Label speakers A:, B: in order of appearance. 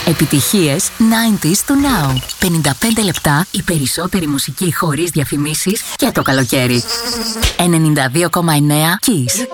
A: Επιτυχίες 90s to now. 55 λεπτά η περισσότερη μουσική χωρίς διαφημίσεις και το καλοκαίρι. 92,9 Kiss.